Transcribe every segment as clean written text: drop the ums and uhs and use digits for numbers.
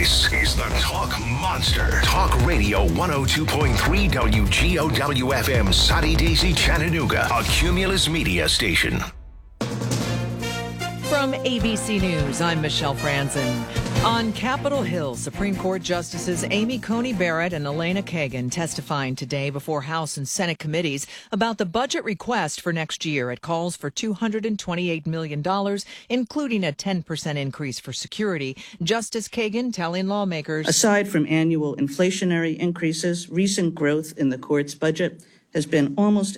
This is the Talk Monster. Talk Radio 102.3 WGOW-FM, Sadi Daisy, Chattanooga, a Cumulus Media station. From ABC News, I'm Michelle Franzen. On Capitol Hill, Supreme Court Justices Amy Coney Barrett and Elena Kagan testifying today before House and Senate committees about the budget request for next year. It calls for $228 million, including a 10% increase for security. Justice Kagan telling lawmakers, aside from annual inflationary increases, recent growth in the court's budget has been almost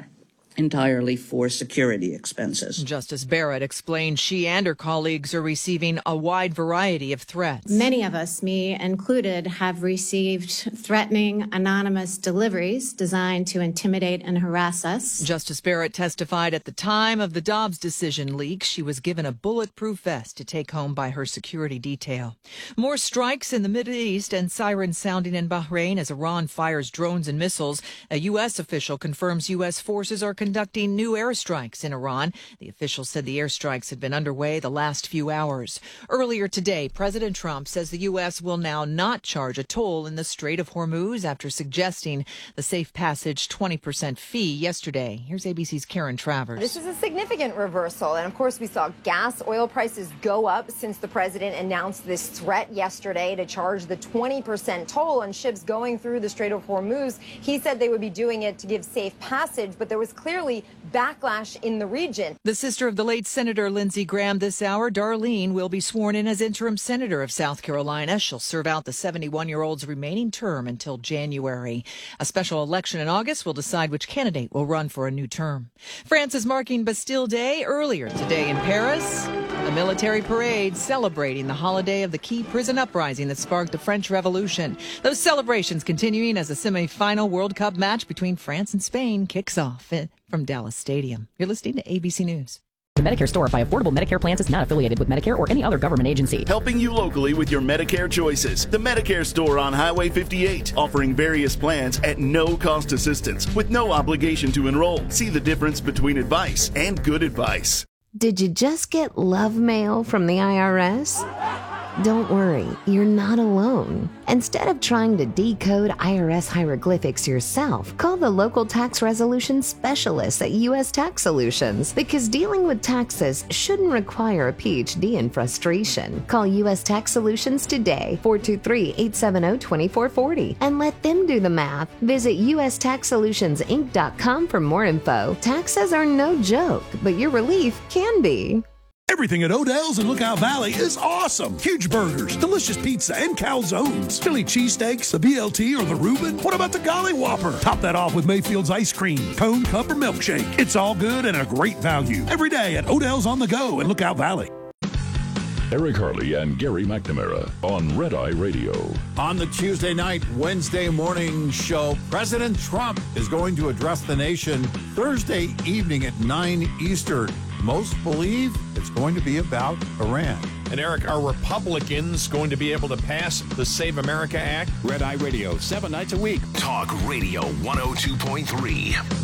entirely for security expenses. Justice Barrett explained she and her colleagues are receiving a wide variety of threats. Many of us, me included, have received threatening anonymous deliveries designed to intimidate and harass us. Justice Barrett testified at the time of the Dobbs decision leak, she was given a bulletproof vest to take home by her security detail. More strikes in the Middle East and sirens sounding in Bahrain as Iran fires drones and missiles. A U.S. official confirms U.S. forces are conducting new airstrikes in Iran. The official said the airstrikes had been underway the last few hours. Earlier today, President Trump says the U.S. will now not charge a toll in the Strait of Hormuz after suggesting the safe passage 20% fee yesterday. Here's ABC's Karen Travers. This is a significant reversal. And of course, we saw oil prices go up since the president announced this threat yesterday to charge the 20% toll on ships going through the Strait of Hormuz. He said they would be doing it to give safe passage, but there was clearly backlash in the region. The sister of the late Senator Lindsey Graham this hour, Darlene, will be sworn in as interim senator of South Carolina. She'll serve out the 71-year-old's remaining term until January. A special election in August will decide which candidate will run for a new term. France is marking Bastille Day earlier today in Paris. A military parade celebrating the holiday of the key prison uprising that sparked the French Revolution. Those celebrations continuing as a semi-final World Cup match between France and Spain kicks off from Dallas Stadium. You're listening to ABC News. The Medicare store by Affordable Medicare Plans is not affiliated with Medicare or any other government agency. Helping you locally with your Medicare choices. The Medicare store on Highway 58, offering various plans at no cost assistance with no obligation to enroll. See the difference between advice and good advice. Did you just get love mail from the IRS? Don't worry, you're not alone. Instead of trying to decode IRS hieroglyphics yourself, call the local tax resolution specialists at U.S. Tax Solutions, because dealing with taxes shouldn't require a PhD in frustration. Call U.S. Tax Solutions today, 423-870-2440, and let them do the math. Visit USTaxSolutionsInc.com for more info. Taxes are no joke, but your relief can be. Everything at Odell's in Lookout Valley is awesome. Huge burgers, delicious pizza, and calzones. Philly cheesesteaks, the BLT, or the Reuben. What about the Golly Whopper? Top that off with Mayfield's ice cream, cone, cup, or milkshake. It's all good and a great value. Every day at Odell's on the Go in Lookout Valley. Eric Harley and Gary McNamara on Red Eye Radio. On the Tuesday night, Wednesday morning show, President Trump is going to address the nation Thursday evening at 9 Eastern. Most believe it's going to be about Iran. And Eric, are Republicans going to be able to pass the Save America Act? Red Eye Radio, 7 nights a week. Talk Radio 102.3.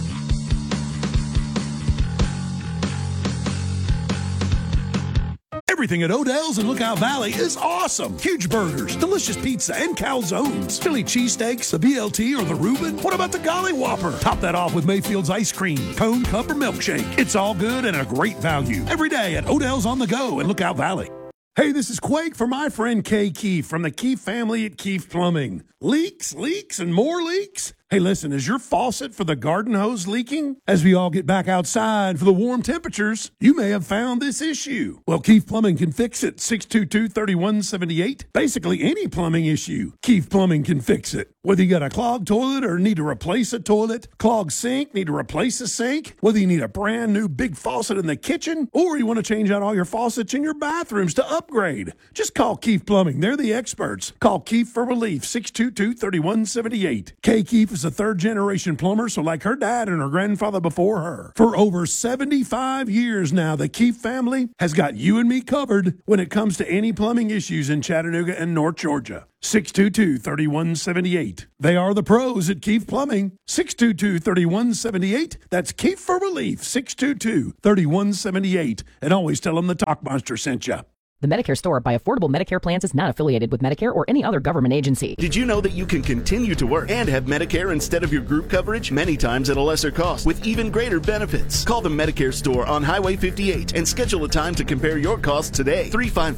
Everything at Odell's in Lookout Valley is awesome. Huge burgers, delicious pizza, and calzones. Philly cheesesteaks, the BLT, or the Reuben. What about the Golly Whopper? Top that off with Mayfield's ice cream, cone, cup, or milkshake. It's all good and a great value. Every day at Odell's on the Go in Lookout Valley. Hey, this is Quake for my friend Kay Keefe from the Keefe family at Keefe Plumbing. Leaks, and more leaks? Hey, listen, is your faucet for the garden hose leaking? As we all get back outside for the warm temperatures, you may have found this issue. Well, Keefe Plumbing can fix it. 622-3178. Basically any plumbing issue, Keefe Plumbing can fix it. Whether you got a clogged toilet or need to replace a toilet, clogged sink, need to replace a sink, whether you need a brand new big faucet in the kitchen, or you want to change out all your faucets in your bathrooms to upgrade, just call Keefe Plumbing. They're the experts. Call Keefe for relief. 622-3178. Kay Keefe is a third-generation plumber, so like her dad and her grandfather before her. For over 75 years now, the Keefe family has got you and me covered when it comes to any plumbing issues in Chattanooga and North Georgia. 622-3178. They are the pros at Keefe Plumbing. 622-3178. That's Keefe for relief. 622-3178. And always tell them the Talk Monster sent you. The Medicare Store by Affordable Medicare Plans is not affiliated with Medicare or any other government agency. Did you know that you can continue to work and have Medicare instead of your group coverage? Many times at a lesser cost with even greater benefits. Call the Medicare Store on Highway 58 and schedule a time to compare your costs today.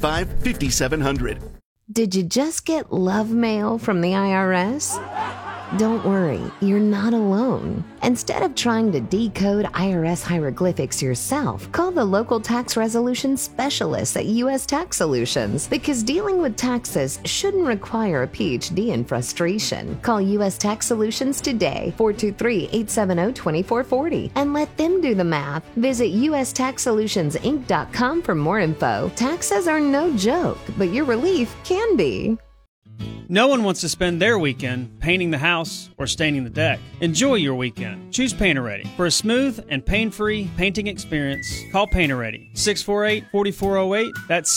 355-5700. Did you just get love mail from the IRS? Don't worry, you're not alone. Instead of trying to decode IRS hieroglyphics yourself, call the local tax resolution specialists at U.S. Tax Solutions, because dealing with taxes shouldn't require a PhD in frustration. Call U.S. Tax Solutions today, 423-870-2440, and let them do the math. Visit USTaxSolutionsInc.com for more info. Taxes are no joke, but your relief can be. No one wants to spend their weekend painting the house or staining the deck. Enjoy your weekend. Choose Painter-Ready. For a smooth and pain-free painting experience, call Painter-Ready. 648-4408. That's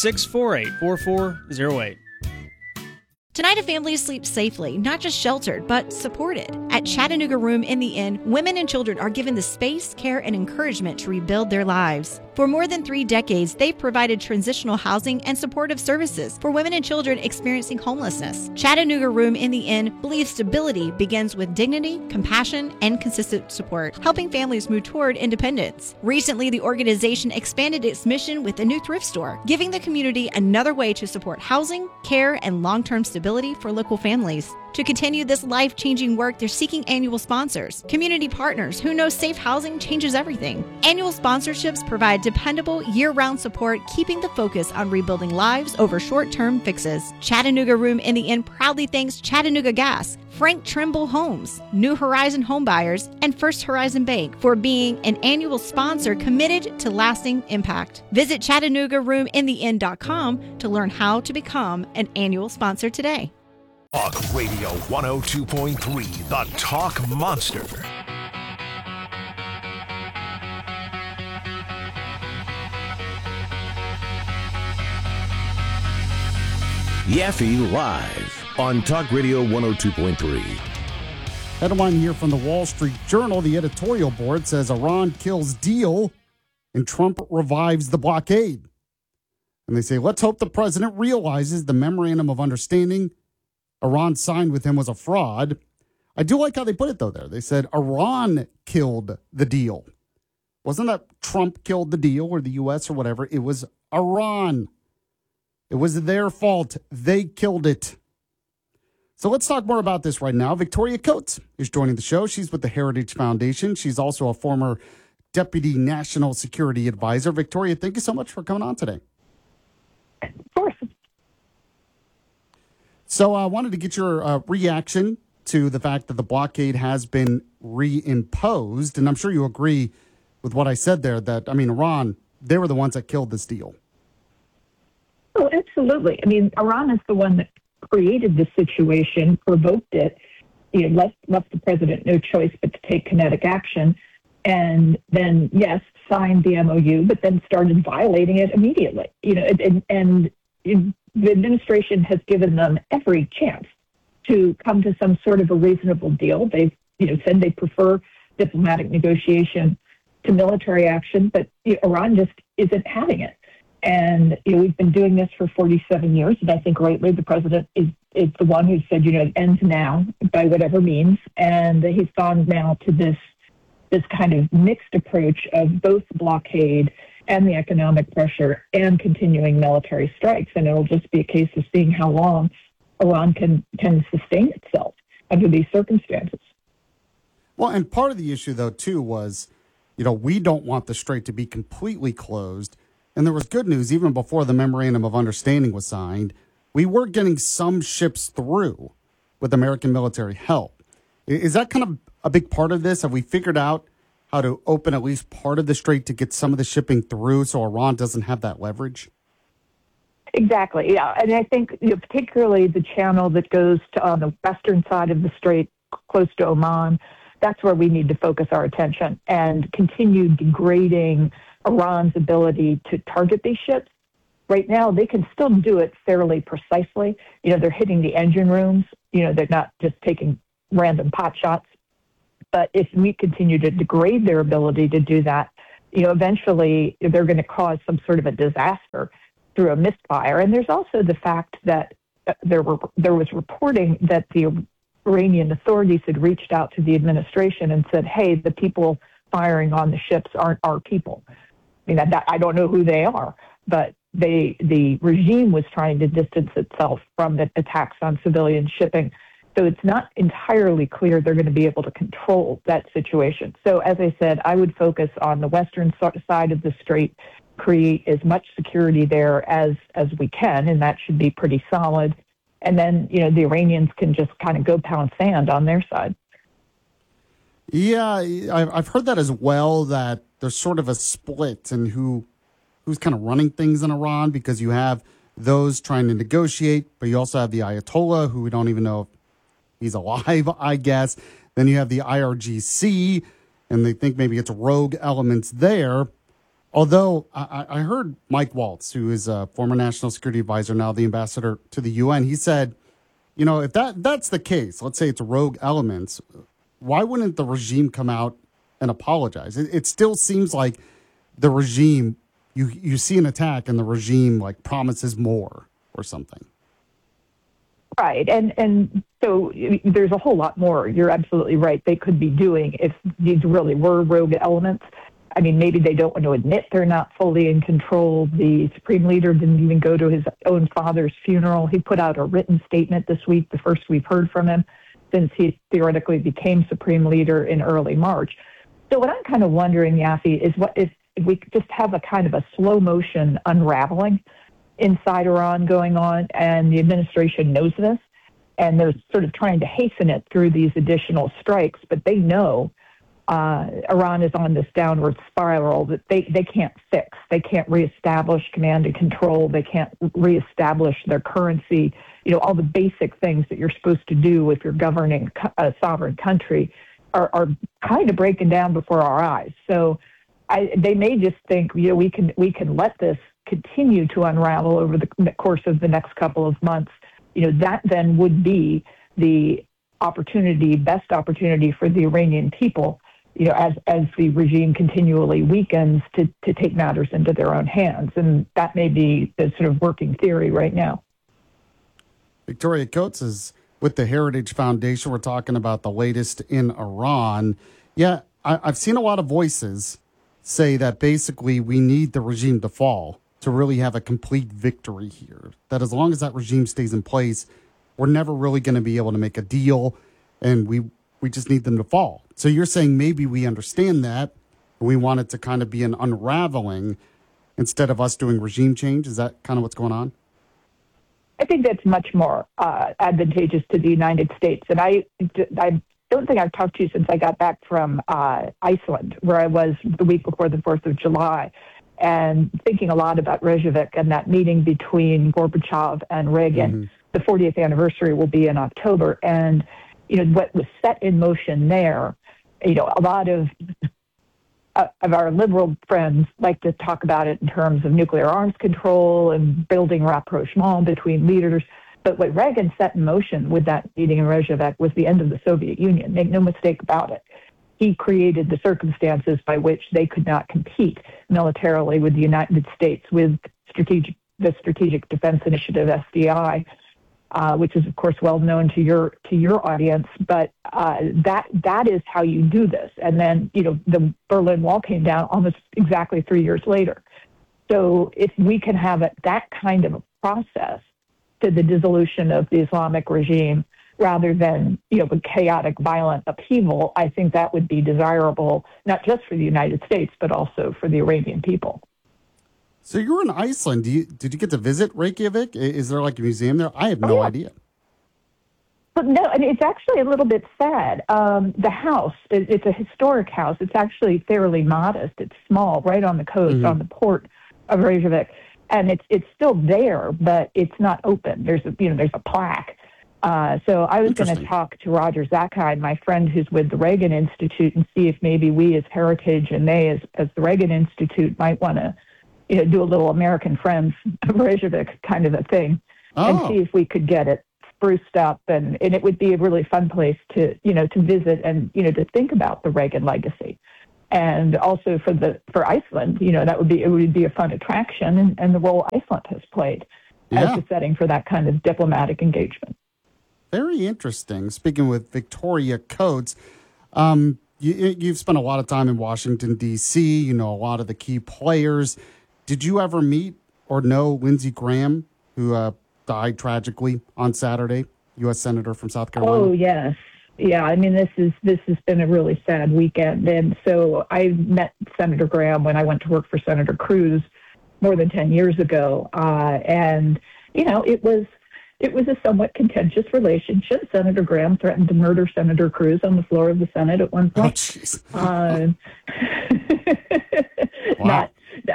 648-4408. Tonight, a family sleeps safely, not just sheltered, but supported. At Chattanooga Room in the Inn, women and children are given the space, care, and encouragement to rebuild their lives. For more than 3 decades, they've provided transitional housing and supportive services for women and children experiencing homelessness. Chattanooga Room in the Inn believes stability begins with dignity, compassion, and consistent support, helping families move toward independence. Recently, the organization expanded its mission with a new thrift store, giving the community another way to support housing, care, and long-term stability for local families. To continue this life-changing work, they're seeking annual sponsors, community partners who know safe housing changes everything. Annual sponsorships provide dependable, year-round support, keeping the focus on rebuilding lives over short-term fixes. Chattanooga Room in the Inn proudly thanks Chattanooga Gas, Frank Trimble Homes, New Horizon Homebuyers, and First Horizon Bank for being an annual sponsor committed to lasting impact. Visit ChattanoogaRoomInTheInn.com to learn how to become an annual sponsor today. Talk Radio 102.3, the Talk Monster. Yaffe Live on Talk Radio 102.3. Headline here from the Wall Street Journal. The editorial board says Iran kills deal and Trump revives the blockade. And they say, let's hope the president realizes the memorandum of understanding Iran signed with him was a fraud. I do like how they put it, though, there. They said Iran killed the deal. Wasn't that Trump killed the deal or the U.S. or whatever? It was Iran. It was their fault. They killed it. So let's talk more about this right now. Victoria Coates is joining the show. She's with the Heritage Foundation. She's also a former Deputy National Security Advisor. Victoria, thank you so much for coming on today. Of course. So I wanted to get your reaction to the fact that the blockade has been reimposed. And I'm sure you agree with what I said there, that, I mean, Iran, they were the ones that killed this deal. Oh, absolutely. I mean, Iran is the one that created this situation, provoked it, left the president no choice but to take kinetic action. And then, yes, signed the MOU, but then started violating it immediately. The administration has given them every chance to come to some sort of a reasonable deal. They've, said they prefer diplomatic negotiation to military action, but Iran just isn't having it. And we've been doing this for 47 years, and I think rightly the president is the one who said, it ends now by whatever means. And he's gone now to this kind of mixed approach of both blockade and the economic pressure and continuing military strikes. And it'll just be a case of seeing how long Iran can sustain itself under these circumstances. Well, and part of the issue, though, too, was, we don't want the strait to be completely closed. And there was good news even before the memorandum of understanding was signed. We were getting some ships through with American military help. Is that kind of a big part of this? Have we figured out how to open at least part of the strait to get some of the shipping through so Iran doesn't have that leverage? Exactly, yeah. And I think particularly the channel that goes to on the western side of the strait, close to Oman, that's where we need to focus our attention and continue degrading Iran's ability to target these ships. Right now, they can still do it fairly precisely. They're hitting the engine rooms. They're not just taking random pot shots. But if we continue to degrade their ability to do that, eventually they're going to cause some sort of a disaster through a misfire. And there's also the fact that there was reporting that the Iranian authorities had reached out to the administration and said, hey, the people firing on the ships aren't our people. I mean, I don't know who they are, but the regime was trying to distance itself from the attacks on civilian shipping. So it's not entirely clear they're going to be able to control that situation. So as I said, I would focus on the western side of the strait, create as much security there as we can, and that should be pretty solid. And then, the Iranians can just kind of go pound sand on their side. Yeah, I've heard that as well, that there's sort of a split in who's kind of running things in Iran, because you have those trying to negotiate, but you also have the Ayatollah, who we don't even know if he's alive, I guess. Then you have the IRGC, and they think maybe it's rogue elements there. Although I heard Mike Waltz, who is a former national security advisor, now the ambassador to the UN, he said, if that's the case, let's say it's rogue elements, why wouldn't the regime come out and apologize? It still seems like the regime, you see an attack and the regime like promises more or something. Right. And so there's a whole lot more. You're absolutely right. They could be doing if these really were rogue elements. I mean, maybe they don't want to admit they're not fully in control. The Supreme Leader didn't even go to his own father's funeral. He put out a written statement this week, the first we've heard from him since he theoretically became Supreme Leader in early March. So what I'm kind of wondering, Yaffe, is what if we just have a kind of a slow motion unraveling inside Iran going on, and the administration knows this, and they're sort of trying to hasten it through these additional strikes, but they know Iran is on this downward spiral that they can't fix. They can't reestablish command and control. They can't reestablish their currency. All the basic things that you're supposed to do if you're governing a sovereign country are kind of breaking down before our eyes. So they may just think, we can let this continue to unravel over the course of the next couple of months. That then would be the best opportunity for the Iranian people, as the regime continually weakens, to take matters into their own hands. And that may be the sort of working theory right now. Victoria Coates is with the Heritage Foundation. We're talking about the latest in Iran. Yeah, I've seen a lot of voices say that basically we need the regime to fall to really have a complete victory here. That as long as that regime stays in place, we're never really going to be able to make a deal, and we just need them to fall. So you're saying maybe we understand that, and we want it to kind of be an unraveling instead of us doing regime change? Is that kind of what's going on? I think that's much more advantageous to the United States. And I don't think I've talked to you since I got back from Iceland, where I was the week before the 4th of July, and thinking a lot about Reykjavik and that meeting between Gorbachev and Reagan. Mm-hmm. The 40th anniversary will be in October. And, what was set in motion there, a lot of our liberal friends like to talk about it in terms of nuclear arms control and building rapprochement between leaders. But what Reagan set in motion with that meeting in Reykjavik was the end of the Soviet Union. Make no mistake about it. He created the circumstances by which they could not compete militarily with the United States, with the Strategic Defense Initiative, SDI, which is, of course, well known to your audience. But that is how you do this. And then, the Berlin Wall came down almost exactly 3 years later. So if we can have that kind of a process to the dissolution of the Islamic regime, rather than, a chaotic, violent upheaval, I think that would be desirable, not just for the United States, but also for the Iranian people. So you were in Iceland. Did you get to visit Reykjavik? Is there like a museum there? I have no idea. But no, I mean, it's actually a little bit sad. The house, it's a historic house. It's actually fairly modest. It's small, right on the coast, on the port of Reykjavik. And it's still there, but it's not open. There's a plaque. So I was going to talk to Roger Zakheim, my friend who's with the Reagan Institute, and see if maybe we as Heritage and they as the Reagan Institute might want to, do a little American Friends of Reykjavik kind of a thing, and see if we could get it spruced up, and it would be a really fun place to visit and to think about the Reagan legacy. And also for Iceland, it would be a fun attraction, and the role Iceland has played as the setting for that kind of diplomatic engagement. Very interesting. Speaking with Victoria Coates, you've spent a lot of time in Washington, D.C. You know a lot of the key players. Did you ever meet or know Lindsey Graham, who died tragically on Saturday, U.S. Senator from South Carolina? Oh, yes. Yeah, I mean, this has been a really sad weekend. And so I met Senator Graham when I went to work for Senator Cruz more than 10 years ago. And, it was a somewhat contentious relationship. Senator Graham threatened to murder Senator Cruz on the floor of the Senate at one point. Oh, wow.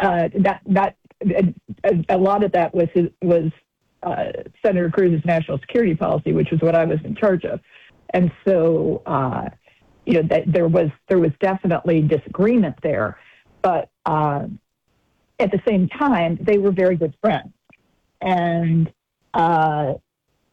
A lot of that was Senator Cruz's national security policy, which was what I was in charge of. And so, that there was definitely disagreement there, but at the same time, they were very good friends. And sorry,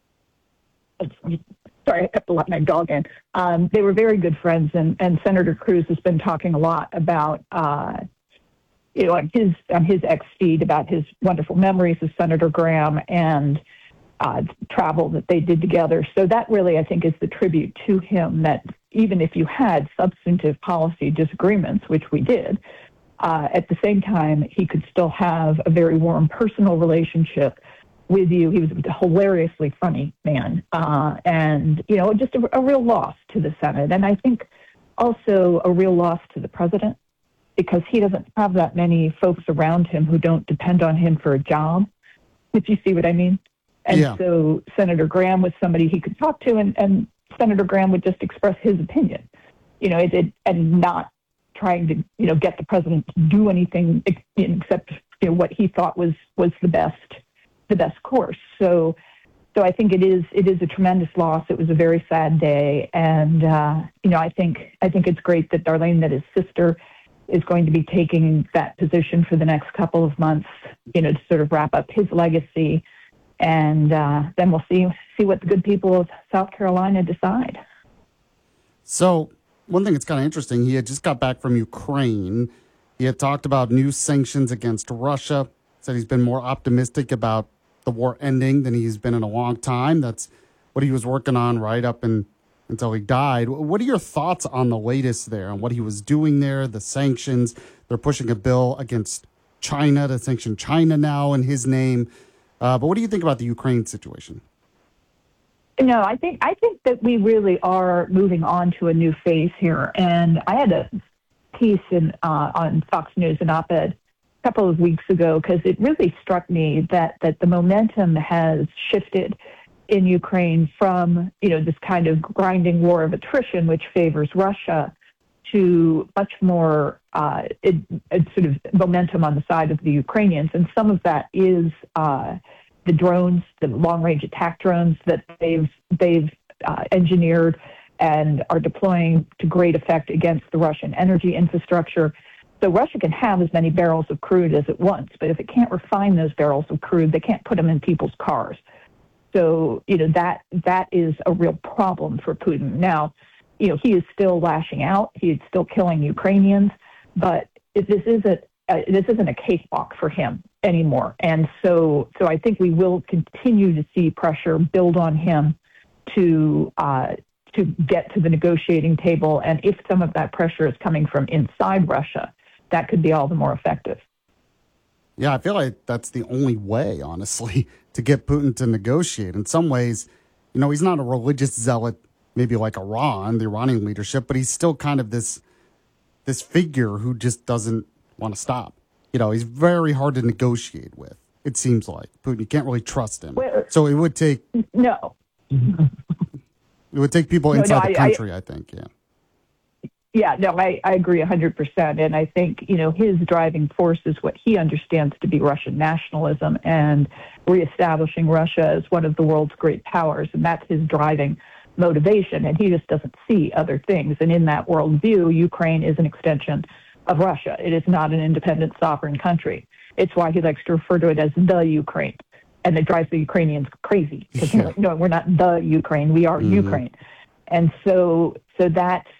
I have to let my dog in. They were very good friends, and Senator Cruz has been talking a lot about, on his X feed about his wonderful memories of Senator Graham and travel that they did together. So that really, I think, is the tribute to him, that even if you had substantive policy disagreements, which we did, at the same time, he could still have a very warm personal relationship with you. He was a hilariously funny man. And, just a real loss to the Senate. And I think also a real loss to the president, because he doesn't have that many folks around him who don't depend on him for a job, if you see what I mean. And so Senator Graham was somebody he could talk to, and Senator Graham would just express his opinion, and not trying to, get the president to do anything except, what he thought was the best course. So I think it is a tremendous loss. It was a very sad day. And, I think it's great that Darlene, that his sister, is going to be taking that position for the next couple of months, to sort of wrap up his legacy. And then we'll see what the good people of South Carolina decide. So one thing that's kind of interesting, he had just got back from Ukraine. He had talked about new sanctions against Russia, said he's been more optimistic about the war ending than he's been in a long time. That's what he was working on right up until he died. What are your thoughts on the latest there, and what he was doing there, the sanctions? They're pushing a bill against China to sanction China now in his name. But what do you think about the Ukraine situation? No, I think that we really are moving on to a new phase here. And I had a piece on Fox News, an op-ed, a couple of weeks ago, because it really struck me that the momentum has shifted in Ukraine from, this kind of grinding war of attrition, which favors Russia, to much more sort of momentum on the side of the Ukrainians. And some of that is the drones, the long-range attack drones that they've engineered and are deploying to great effect against the Russian energy infrastructure. So Russia can have as many barrels of crude as it wants, but if it can't refine those barrels of crude, they can't put them in people's cars. So, that is a real problem for Putin. Now, he is still lashing out. He is still killing Ukrainians, but this isn't a cakewalk for him anymore. And so I think we will continue to see pressure build on him to get to the negotiating table. And if some of that pressure is coming from inside Russia, that could be all the more effective. Yeah, I feel like that's the only way, honestly, to get Putin to negotiate. In some ways, he's not a religious zealot, maybe like Iran, the Iranian leadership, but he's still kind of this figure who just doesn't want to stop. He's very hard to negotiate with, it seems like. Putin, you can't really trust him. So it would take... No. It would take people inside the country, I think, yeah. Yeah, no, I agree 100%. And I think, his driving force is what he understands to be Russian nationalism and reestablishing Russia as one of the world's great powers. And that's his driving motivation. And he just doesn't see other things. And in that worldview, Ukraine is an extension of Russia. It is not an independent sovereign country. It's why he likes to refer to it as the Ukraine. And it drives the Ukrainians crazy because they're like, no, we're not the Ukraine. We are Ukraine. And so that's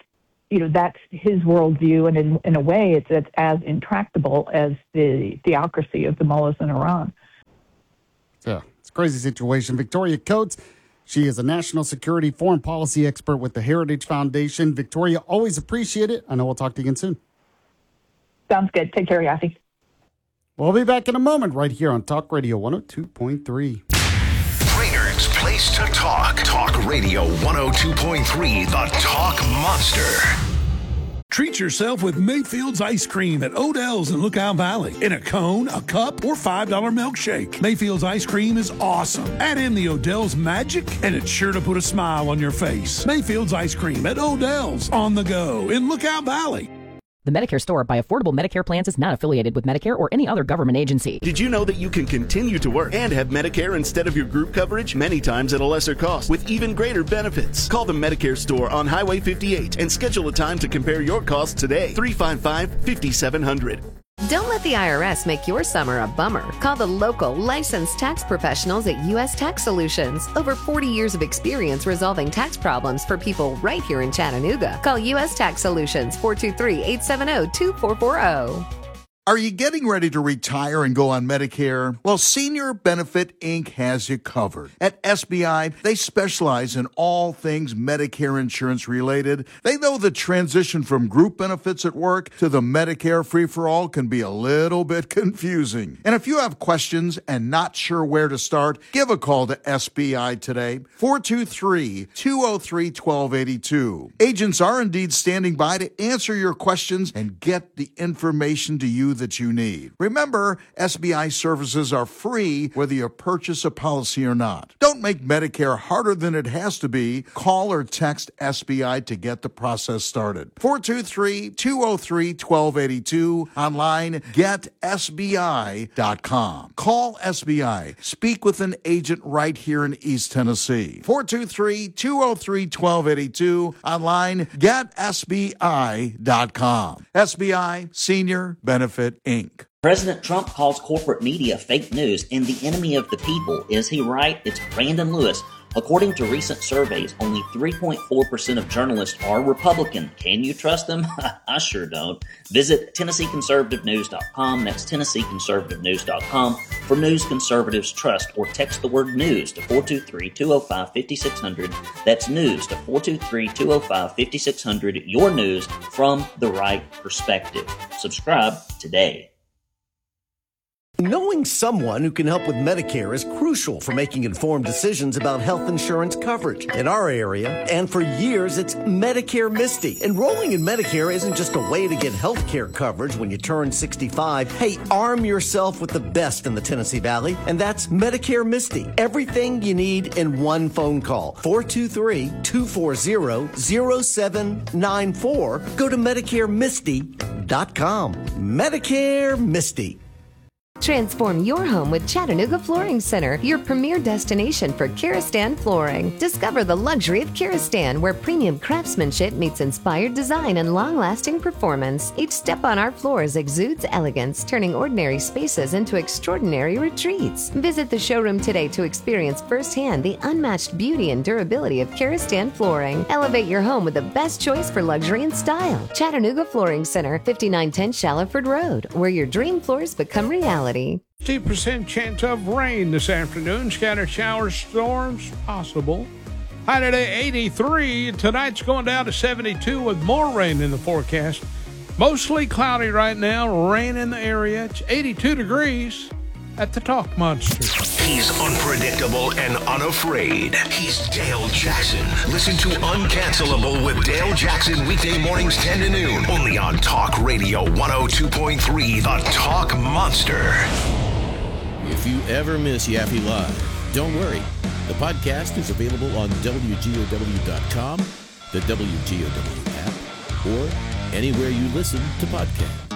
that's his worldview, and in a way, it's as intractable as the theocracy of the mullahs in Iran. Yeah, it's a crazy situation. Victoria Coates, she is a national security foreign policy expert with the Heritage Foundation. Victoria, always appreciate it. I know we'll talk to you again soon. Sounds good. Take care, Yaffe. We'll be back in a moment right here on Talk Radio 102.3. Brainerd's place to talk. Talk Radio 102.3, the Talk Monster. Treat yourself with Mayfield's ice cream at Odell's in Lookout Valley. In a cone, a cup, or $5 milkshake. Mayfield's ice cream is awesome. Add in the Odell's magic, and it's sure to put a smile on your face. Mayfield's ice cream at Odell's on the go in Lookout Valley. The Medicare Store by Affordable Medicare Plans is not affiliated with Medicare or any other government agency. Did you know that you can continue to work and have Medicare instead of your group coverage, many times at a lesser cost, with even greater benefits? Call the Medicare Store on Highway 58 and schedule a time to compare your costs today. 355-5700. Don't let the IRS make your summer a bummer. Call the local licensed tax professionals at U.S. Tax Solutions. Over 40 years of experience resolving tax problems for people right here in Chattanooga. Call U.S. Tax Solutions, 423-870-2440. Are you getting ready to retire and go on Medicare? Well, Senior Benefit Inc. has you covered. At SBI, they specialize in all things Medicare insurance related. They know the transition from group benefits at work to the Medicare free-for-all can be a little bit confusing. And if you have questions and not sure where to start, give a call to SBI today, 423-203-1282. Agents are indeed standing by to answer your questions and get the information to you that you need. Remember, SBI services are free whether you purchase a policy or not. Don't make Medicare harder than it has to be. Call or text SBI to get the process started. 423-203-1282. Online, getsbi.com. Call SBI. Speak with an agent right here in East Tennessee. 423-203-1282. Online, getsbi.com. SBI Senior Benefit Inc. President Trump calls corporate media fake news and the enemy of the people. Is he right? It's Brandon Lewis. According to recent surveys, only 3.4% of journalists are Republican. Can you trust them? I sure don't. Visit TennesseeConservativeNews.com. That's TennesseeConservativeNews.com for news conservatives trust, or text the word news to 423-205-5600. That's news to 423-205-5600. Your news from the right perspective. Subscribe today. Knowing someone who can help with Medicare is crucial for making informed decisions about health insurance coverage. In our area, and for years, it's Medicare Misty. Enrolling in Medicare isn't just a way to get health care coverage when you turn 65. Hey, arm yourself with the best in the Tennessee Valley, and that's Medicare Misty. Everything you need in one phone call. 423-240-0794. Go to MedicareMisty.com. Medicare Misty. Transform your home with Chattanooga Flooring Center, your premier destination for Kiristan flooring. Discover the luxury of Kiristan, where premium craftsmanship meets inspired design and long-lasting performance. Each step on our floors exudes elegance, turning ordinary spaces into extraordinary retreats. Visit the showroom today to experience firsthand the unmatched beauty and durability of Kiristan flooring. Elevate your home with the best choice for luxury and style. Chattanooga Flooring Center, 5910 Shallowford Road, where your dream floors become reality. 50% chance of rain this afternoon. Scattered showers, storms possible. High today 83. Tonight's going down to 72 with more rain in the forecast. Mostly cloudy right now. Rain in the area. It's 82 degrees at the Talk Monster. He's unpredictable and unafraid. He's Dale Jackson. Listen to Uncancelable with Dale Jackson weekday mornings 10 to noon. Only on Talk Radio 102.3, the Talk Monster. If you ever miss Yaffe Live, don't worry. The podcast is available on WGOW.com, the WGOW app, or anywhere you listen to podcasts.